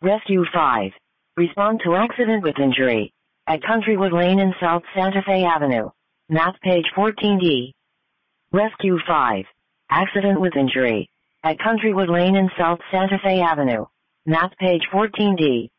Rescue 5. Respond to accident with injury. At Countrywood Lane in South Santa Fe Avenue. Map page 14D. Rescue 5. Accident with injury. At Countrywood Lane in South Santa Fe Avenue. Map page 14D.